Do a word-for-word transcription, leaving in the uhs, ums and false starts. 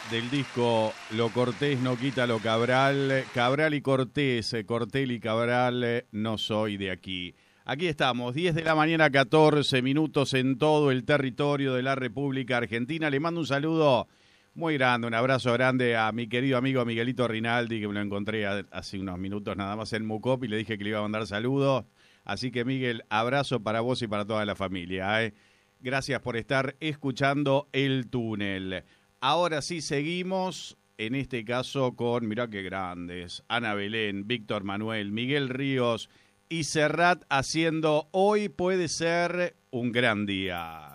del disco Lo Cortés no quita lo Cabral, Cabral y Cortés, Cortel y Cabral, no soy de aquí. Aquí estamos, diez de la mañana, catorce minutos en todo el territorio de la República Argentina. Le mando un saludo muy grande, un abrazo grande a mi querido amigo Miguelito Rinaldi, que me lo encontré hace unos minutos nada más en Mucop y le dije que le iba a mandar saludos. Así que, Miguel, abrazo para vos y para toda la familia, ¿eh? Gracias por estar escuchando El Túnel. Ahora sí seguimos, en este caso con, mirá qué grandes, Ana Belén, Víctor Manuel, Miguel Ríos y Serrat haciendo Hoy puede ser un gran día.